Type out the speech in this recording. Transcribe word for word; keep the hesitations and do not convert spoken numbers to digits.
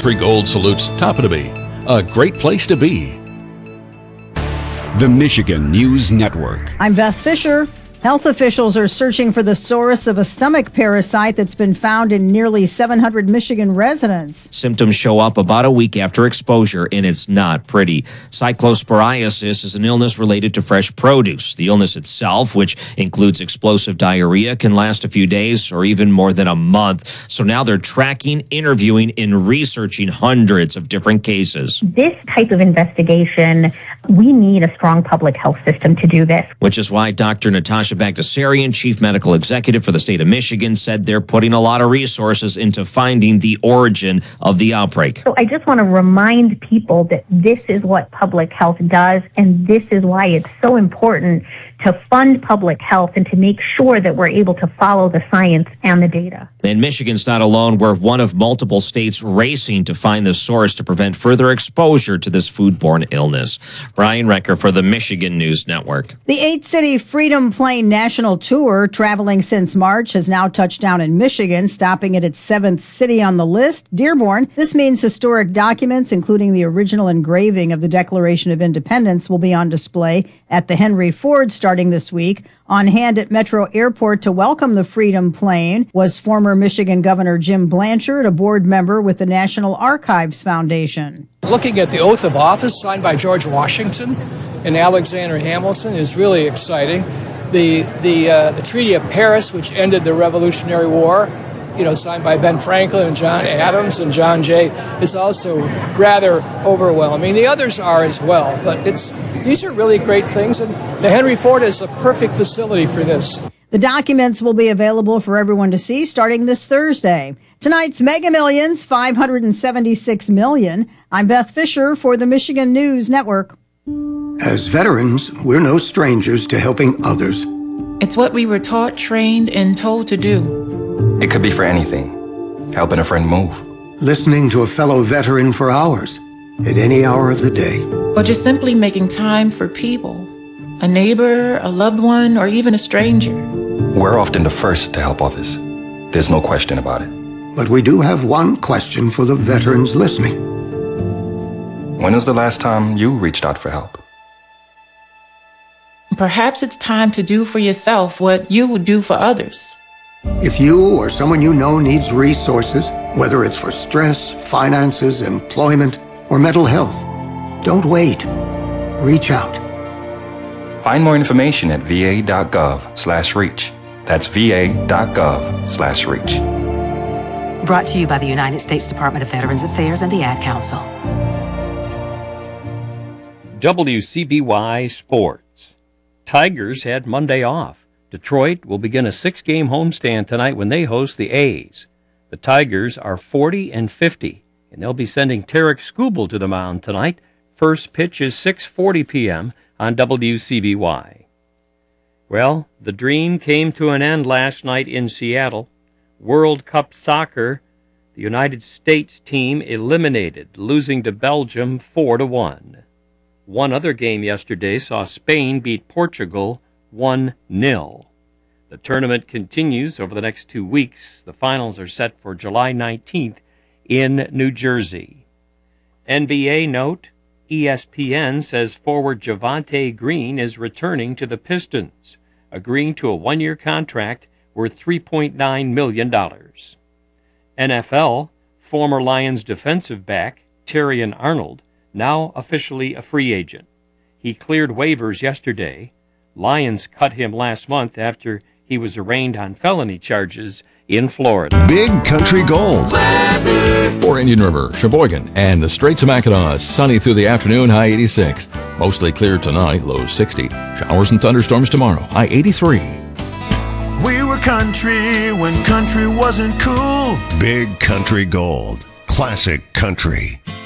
Country Gold salutes Toppin to be a great place to be. The Michigan News Network. I'm Beth Fisher. Health officials are searching for the source of a stomach parasite that's been found in nearly seven hundred Michigan residents. Symptoms show up about a week after exposure, and it's not pretty. Cyclosporiasis is an illness related to fresh produce. The illness itself, which includes explosive diarrhea, can last a few days or even more than a month. So now they're tracking, interviewing, and researching hundreds of different cases. This type of investigation, we need a strong public health system to do this. Which is why Doctor Natasha Bagdasarian, Chief Medical Executive for the state of Michigan, said they're putting a lot of resources into finding the origin of the outbreak. So I just want to remind people that this is what public health does, and this is why it's so important to fund public health and to make sure that we're able to follow the science and the data. And Michigan's not alone. We're one of multiple states racing to find the source to prevent further exposure to this foodborne illness. Brian Recker for the Michigan News Network. The eight-city Freedom Plane National Tour, traveling since March, has now touched down in Michigan, stopping at its seventh city on the list, Dearborn. This means historic documents, including the original engraving of the Declaration of Independence, will be on display at the Henry Ford starting this week. On hand at Metro Airport to welcome the Freedom Plane was former Michigan Governor Jim Blanchard, a board member with the National Archives Foundation. Looking at the oath of office signed by George Washington and Alexander Hamilton is really exciting. The the, uh, the Treaty of Paris, which ended the Revolutionary War, you know, signed by Ben Franklin and John Adams and John Jay, is also rather overwhelming. The others are as well, but it's these are really great things, and the Henry Ford is a perfect facility for this. The documents will be available for everyone to see starting this Thursday. Tonight's Mega Millions, five hundred seventy-six million dollars. I'm Beth Fisher for the Michigan News Network. As veterans, we're no strangers to helping others. It's what we were taught, trained, and told to do. It could be for anything. Helping a friend move. Listening to a fellow veteran for hours, at any hour of the day. Or just simply making time for people. A neighbor, a loved one, or even a stranger. We're often the first to help others. There's no question about it. But we do have one question for the veterans listening. When was the last time you reached out for help? Perhaps it's time to do for yourself what you would do for others. If you or someone you know needs resources, whether it's for stress, finances, employment, or mental health, don't wait. Reach out. Find more information at va.gov slash reach. That's va.gov slash reach. Brought to you by the United States Department of Veterans Affairs and the Ad Council. W C B Y Sports. Tigers had Monday off. Detroit will begin a six-game homestand tonight when they host the A's. The Tigers are forty and fifty, and they'll be sending Tarek Skubal to the mound tonight. First pitch is six forty p.m. on W C B Y. Well, the dream came to an end last night in Seattle. World Cup Soccer, the United States team eliminated, losing to Belgium four to one. One other game yesterday saw Spain beat Portugal one nil. The tournament continues over the next two weeks. The finals are set for July nineteenth in New Jersey. N B A note, E S P N says forward Javonte Green is returning to the Pistons, agreeing to a one-year contract worth three point nine million dollars. N F L, former Lions defensive back Terrion Arnold, now officially a free agent. He cleared waivers yesterday. Lions cut him last month after he was arraigned on felony charges in Florida. Big Country Gold. For Indian River, Sheboygan, and the Straits of Mackinac, sunny through the afternoon, high eighty-six. Mostly clear tonight, low sixty. Showers and thunderstorms tomorrow, high eighty-three. We were country when country wasn't cool. Big Country Gold. Classic country.